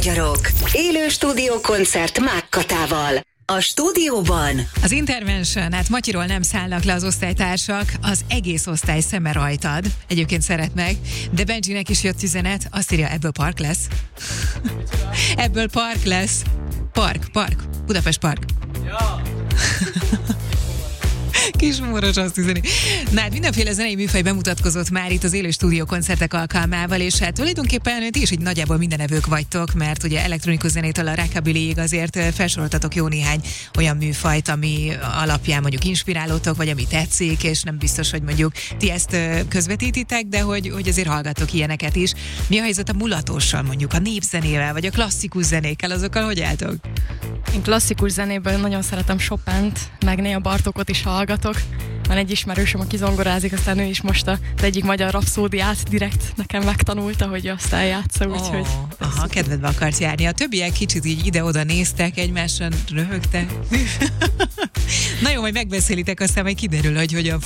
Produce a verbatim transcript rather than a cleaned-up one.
magyarok. Élő stúdiókoncert Mák Katával. A stúdióban az Intervention, hát Matyiról nem szállnak le az osztálytársak, az egész osztály szeme rajtad. Egyébként szeretnek, de Benjinek is jött üzenet, azt írja, ebből park lesz. Ebből park lesz. Park, park, Budapest park. Ja. Kismoros azt üzeni. Na hát mindenféle zenei műfaj bemutatkozott már itt az élő stúdió koncertek alkalmával, és hát tulajdonképpen ti is így nagyjából mindenevők vagytok, mert ugye elektronikus zenétől a rockabillyig azért felsoroltatok jó néhány olyan műfajt, ami alapján mondjuk inspirálótok, vagy ami tetszik, és nem biztos, hogy mondjuk ti ezt közvetítitek, de hogy, hogy azért hallgatok ilyeneket is. Mi a helyzet a mulatóssal, mondjuk a népzenével, vagy a klasszikus zenékkel, azokkal hogy álltok? Én klasszikus zenéből nagyon szeretem Chopint, meg Néa Bartókot is hallgatok. Van egy ismerősöm, aki zongorázik, aztán ő is most az egyik magyar rapszódiát direkt nekem megtanulta, hogy azt eljátsza, úgyhogy... Oh, aha, kedvedbe akarsz járni. A többiek kicsit így ide-oda néztek, egymáson röhögtek. Na jó, majd megbeszélitek, aztán majd kiderül, hogy hogyan